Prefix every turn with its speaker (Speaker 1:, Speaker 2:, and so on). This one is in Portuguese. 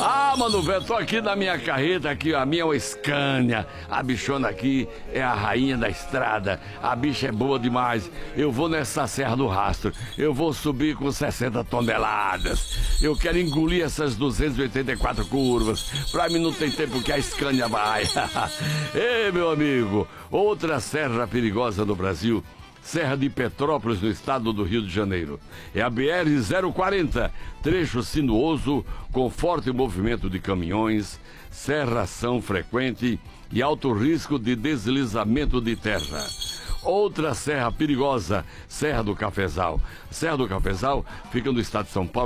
Speaker 1: Ah, mano, velho, tô aqui na minha carreta, aqui, a minha é uma Scania. A bichona aqui é a rainha da estrada. A bicha é boa demais. Eu vou nessa Serra do Rastro. Eu vou subir com 60 toneladas. Eu quero engolir essas 284 curvas. Pra mim não tem tempo que a Scania vai. Ei, meu amigo, outra serra perigosa no Brasil. Serra de Petrópolis, no estado do Rio de Janeiro. É a BR-040, trecho sinuoso, com forte movimento de caminhões, serração frequente e alto risco de deslizamento de terra. Outra serra perigosa, Serra do Cafezal. Serra do Cafezal fica no estado de São Paulo.